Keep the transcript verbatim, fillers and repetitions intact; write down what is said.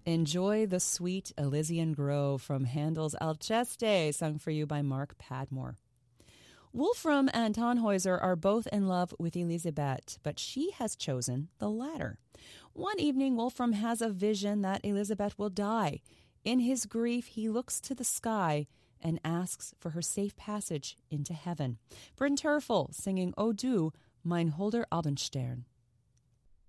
Enjoy the Sweet Elysian Grove from Handel's Alceste, sung for you by Mark Padmore. Wolfram and Tannhäuser are both in love with Elisabeth, but she has chosen the latter. One evening, Wolfram has a vision that Elisabeth will die. In his grief, he looks to the sky and asks for her safe passage into heaven. Bryn Terfel singing O du, mein holder Abendstern.